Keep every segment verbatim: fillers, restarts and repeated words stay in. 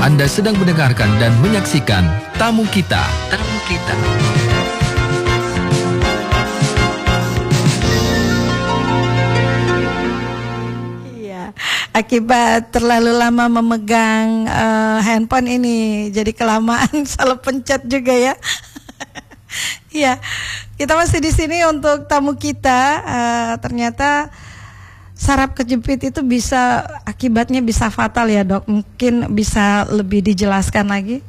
Anda sedang mendengarkan dan menyaksikan Tamu Kita. Tamu Kita. Iya, akibat terlalu lama memegang uh, handphone ini, jadi kelamaan salah pencet juga ya. Iya, kita masih di sini untuk tamu kita. Uh, ternyata saraf kejepit itu bisa, akibatnya bisa fatal ya dok. Mungkin bisa lebih dijelaskan lagi?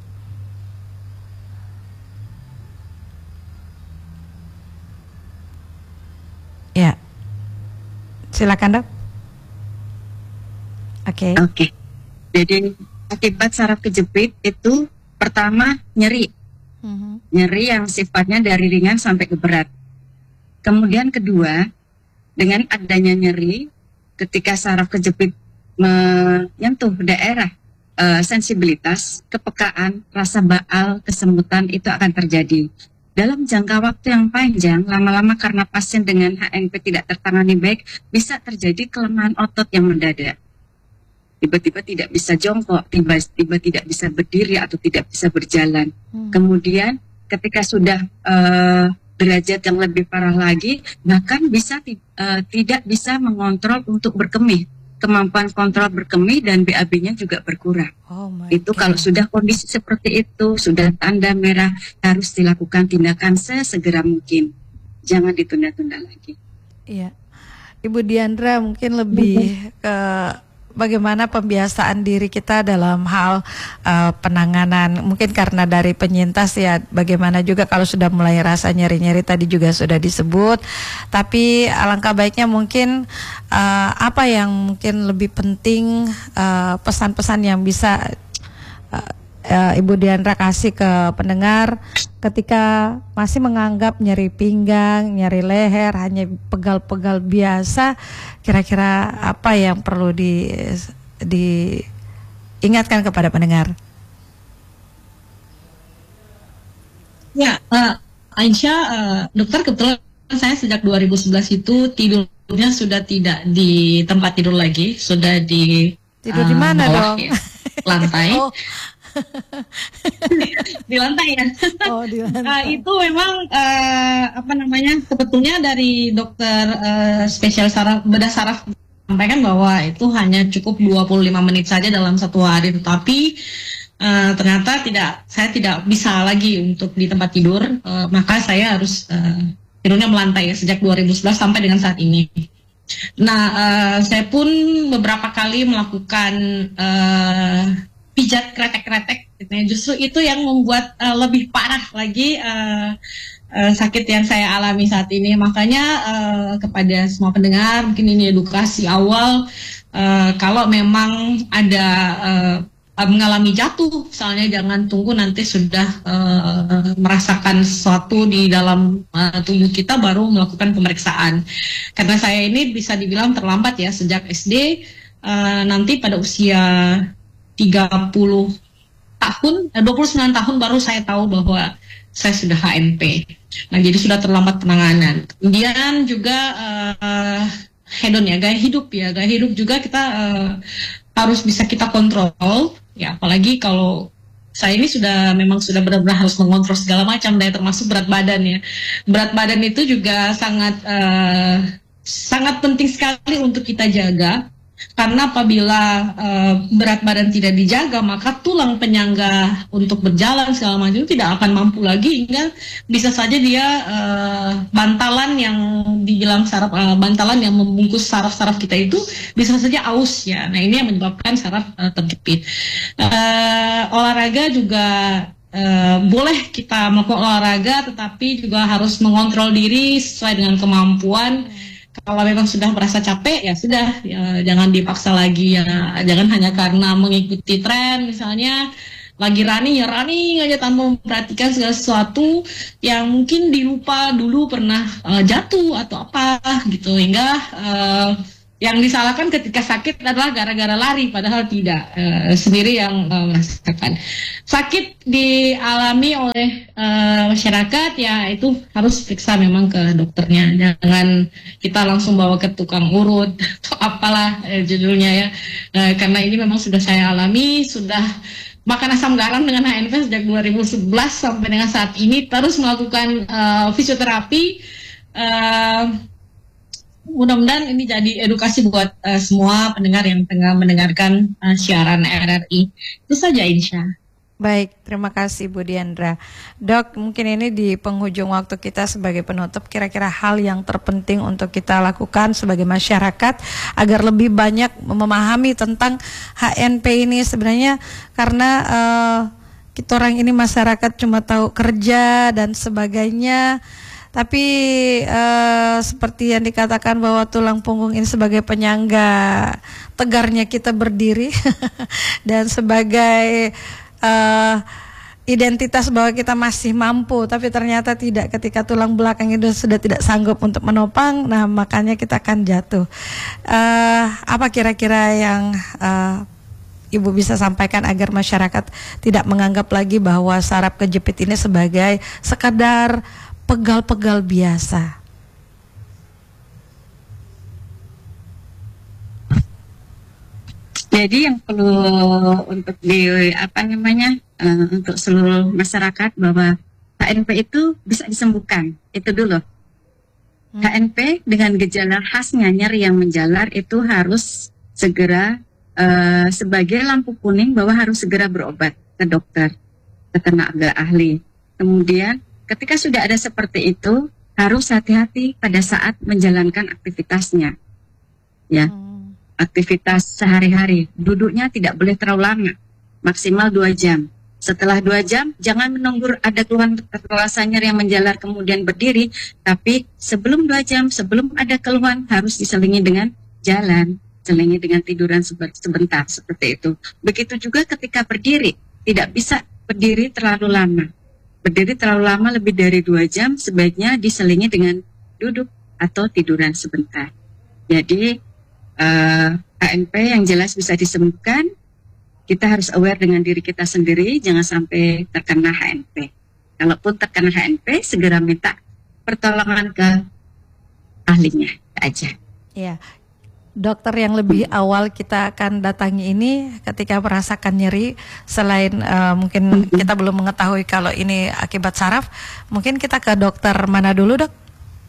Ya, silakan dok. Oke. Okay. Oke. Okay. Jadi akibat saraf kejepit itu pertama nyeri, uh-huh. nyeri yang sifatnya dari ringan sampai ke berat. Kemudian kedua, dengan adanya nyeri, ketika saraf kejepit menyentuh daerah uh, sensibilitas, kepekaan, rasa baal, kesemutan itu akan terjadi. Dalam jangka waktu yang panjang, lama-lama karena pasien dengan H N P tidak tertangani baik, bisa terjadi kelemahan otot yang mendadak. Tiba-tiba tidak bisa jongkok, tiba-tiba tidak bisa berdiri atau tidak bisa berjalan. Hmm. Kemudian ketika sudah uh, derajat yang lebih parah lagi, bahkan bisa uh, tidak bisa mengontrol untuk berkemih. Kemampuan kontrol berkemih dan B A B-nya juga berkurang. Oh itu God. Kalau sudah kondisi seperti itu, sudah tanda merah, harus dilakukan tindakan sesegera mungkin. Jangan ditunda-tunda lagi. Iya, Ibu Diandra mungkin lebih ke bagaimana pembiasaan diri kita dalam hal uh, penanganan, mungkin karena dari penyintas ya, bagaimana juga kalau sudah mulai rasa nyeri-nyeri tadi juga sudah disebut, tapi alangkah baiknya mungkin uh, apa yang mungkin lebih penting, uh, pesan-pesan yang bisa uh, uh, Ibu Diandra kasih ke pendengar ketika masih menganggap nyeri pinggang, nyeri leher hanya pegal-pegal biasa, kira-kira apa yang perlu di diingatkan kepada pendengar? Ya, uh, Aisyah, uh, dokter, kebetulan saya sejak dua ribu sebelas itu tidurnya sudah tidak di tempat tidur lagi, sudah di tidur uh, di mana bawah, dong? Ya, lantai. Oh. Di lantai ya. Oh, di lantai. Uh, itu memang uh, apa namanya, sebetulnya dari dokter uh, spesialis saraf, bedah saraf sampaikan bahwa itu hanya cukup dua puluh lima menit saja dalam satu hari, tetapi uh, ternyata tidak, saya tidak bisa lagi untuk di tempat tidur, uh, maka saya harus uh, tidurnya melantai ya, sejak dua ribu sebelas sampai dengan saat ini. Nah, uh, saya pun beberapa kali melakukan uh, pijat kretek-kretek, justru itu yang membuat uh, lebih parah lagi uh, uh, sakit yang saya alami saat ini. Makanya uh, kepada semua pendengar, mungkin ini edukasi awal, uh, kalau memang ada uh, mengalami jatuh, misalnya jangan tunggu nanti sudah uh, merasakan sesuatu di dalam uh, tubuh kita baru melakukan pemeriksaan. Karena saya ini bisa dibilang terlambat ya, sejak S D, uh, nanti pada usia tiga puluh tahun, dua puluh sembilan tahun baru saya tahu bahwa saya sudah H N P. Nah, jadi sudah terlambat penanganan. Kemudian juga uh, hedon ya, gaya hidup ya, gaya hidup juga kita uh, harus bisa kita kontrol. Ya, apalagi kalau saya ini sudah memang sudah benar-benar harus mengontrol segala macam, dan termasuk berat badan ya. Berat badan itu juga sangat uh, sangat penting sekali untuk kita jaga. Karena apabila uh, berat badan tidak dijaga, maka tulang penyangga untuk berjalan segala macam tidak akan mampu lagi, hingga bisa saja dia uh, bantalan yang dibilang saraf, uh, bantalan yang membungkus saraf-saraf kita itu bisa saja aus ya. Nah, ini yang menyebabkan saraf uh, terjepit. Uh, olahraga juga uh, boleh kita melakukan olahraga, tetapi juga harus mengontrol diri sesuai dengan kemampuan. Kalau memang sudah merasa capek, ya sudah, ya, jangan dipaksa lagi ya. Jangan hanya karena mengikuti tren, misalnya lagi running ya running aja tanpa memperhatikan segala sesuatu yang mungkin dilupa dulu pernah uh, jatuh atau apa gitu, hingga uh, yang disalahkan ketika sakit adalah gara-gara lari, padahal tidak, uh, sendiri yang uh, merasakan. Sakit dialami oleh uh, masyarakat, ya itu harus periksa memang ke dokternya. Jangan kita langsung bawa ke tukang urut atau apalah uh, judulnya ya, uh, karena ini memang sudah saya alami, sudah makan asam garam dengan H N P sejak dua ribu sebelas sampai dengan saat ini, terus melakukan uh, fisioterapi. Uh, mudah-mudahan ini jadi edukasi buat uh, semua pendengar yang tengah mendengarkan uh, siaran R R I. Itu saja, Insya. Baik, terima kasih Bu Diandra. Dok, mungkin ini di penghujung waktu kita sebagai penutup, kira-kira hal yang terpenting untuk kita lakukan sebagai masyarakat agar lebih banyak memahami tentang H N P ini sebenarnya, karena uh, kita orang ini masyarakat cuma tahu kerja dan sebagainya, tapi uh, seperti yang dikatakan bahwa tulang punggung ini sebagai penyangga tegarnya kita berdiri dan sebagai Uh, identitas bahwa kita masih mampu, tapi ternyata tidak ketika tulang belakang itu sudah tidak sanggup untuk menopang, nah makanya kita akan jatuh. Uh, apa kira-kira yang uh, Ibu bisa sampaikan agar masyarakat tidak menganggap lagi bahwa saraf kejepit ini sebagai sekadar pegal-pegal biasa? Jadi yang perlu untuk di apa namanya uh, untuk seluruh masyarakat bahwa H N P itu bisa disembuhkan, itu dulu. Hmm. H N P dengan gejala khasnya nyeri yang menjalar itu harus segera uh, sebagai lampu kuning bahwa harus segera berobat ke dokter, ke tenaga ahli. Kemudian ketika sudah ada seperti itu harus hati-hati pada saat menjalankan aktivitasnya, ya. Hmm. Aktivitas sehari-hari, duduknya tidak boleh terlalu lama, maksimal dua jam. Setelah dua jam, jangan menunggu ada keluhan rasa nyeri yang menjalar kemudian berdiri, tapi sebelum dua jam, sebelum ada keluhan harus diselingi dengan jalan, selingi dengan tiduran sebentar, seperti itu. Begitu juga ketika berdiri, tidak bisa berdiri terlalu lama. Berdiri terlalu lama lebih dari dua jam, sebaiknya diselingi dengan duduk atau tiduran sebentar. Jadi, Uh, H N P yang jelas bisa disembuhkan, kita harus aware dengan diri kita sendiri, jangan sampai terkena H N P. Kalaupun terkena H N P, segera minta pertolongan ke ahlinya aja. Iya, dokter yang lebih awal kita akan datangi ini ketika merasakan nyeri, selain uh, mungkin kita belum mengetahui kalau ini akibat saraf, mungkin kita ke dokter mana dulu, Dok?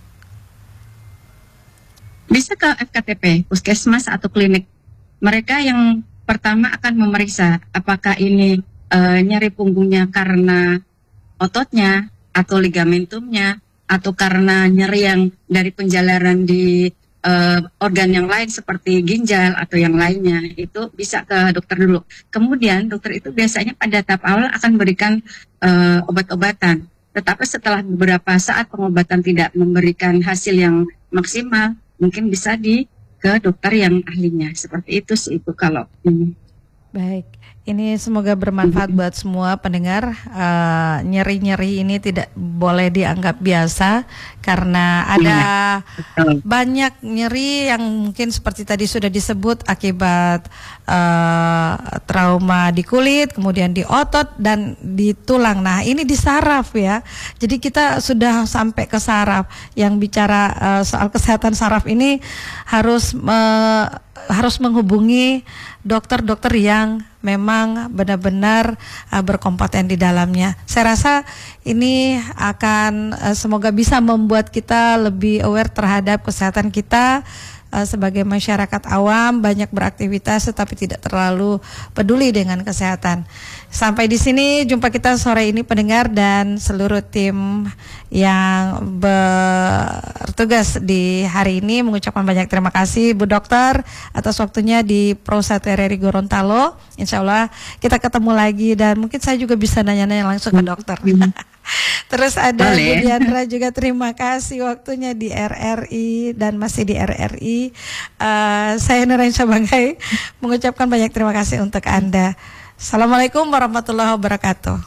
Bisa ke F K T P, puskesmas atau klinik. Mereka yang pertama akan memeriksa apakah ini uh, nyeri punggungnya karena ototnya atau ligamentumnya, atau karena nyeri yang dari penjalaran di uh, organ yang lain seperti ginjal atau yang lainnya. Itu bisa ke dokter dulu. Kemudian dokter itu biasanya pada tahap awal akan berikan uh, obat-obatan. Tetapi setelah beberapa saat pengobatan tidak memberikan hasil yang maksimal, mungkin bisa di ke dokter yang ahlinya. Seperti itu sih Ibu kalau ini. Baik, ini semoga bermanfaat buat semua pendengar. Uh, nyeri-nyeri ini tidak boleh dianggap biasa, karena ada ya, banyak nyeri yang mungkin seperti tadi sudah disebut akibat uh, trauma di kulit, kemudian di otot dan di tulang. Nah, ini di saraf ya. Jadi kita sudah sampai ke saraf. Yang bicara uh, soal kesehatan saraf ini harus uh, harus menghubungi dokter-dokter yang memang benar-benar uh, berkompeten di dalamnya. Saya rasa ini akan uh, semoga bisa membuat kita lebih aware terhadap kesehatan kita uh, sebagai masyarakat awam, banyak beraktivitas tetapi tidak terlalu peduli dengan kesehatan. Sampai di sini jumpa kita sore ini pendengar dan seluruh tim yang bertugas di hari ini mengucapkan banyak terima kasih Bu Dokter atas waktunya di Prosat R R I Gorontalo. Insya Allah kita ketemu lagi dan mungkin saya juga bisa nanya-nanya langsung ke dokter. Terus ada Bu Diandra juga, terima kasih waktunya di R R I dan masih di R R I. Uh, saya Nurain Sabangai mengucapkan banyak terima kasih untuk Anda. Assalamualaikum warahmatullahi wabarakatuh.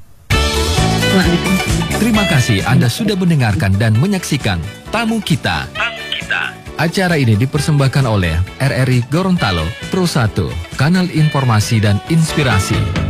Terima kasih Anda sudah mendengarkan dan menyaksikan Tamu Kita. Tamu Kita. Acara ini dipersembahkan oleh R R I Gorontalo Pro satu, kanal informasi dan inspirasi.